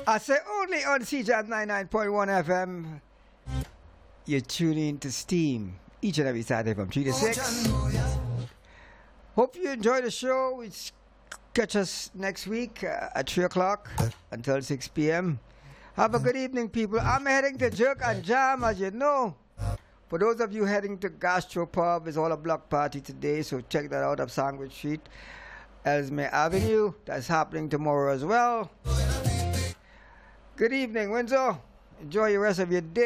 I say only on CJAT 99.1 FM. You're tuning in to Steam each and every Saturday from 3 to 6. Hope you enjoy the show. Catch us next week at 3 o'clock until 6 p.m. Have a good evening, people. I'm heading to Jerk and Jam, as you know. For those of you heading to Gastropub, it's all a block party today, so check that out up Sandwich Street, Ellesmere Avenue. That's happening tomorrow as well. Good evening, Windsor. Enjoy the rest of your day.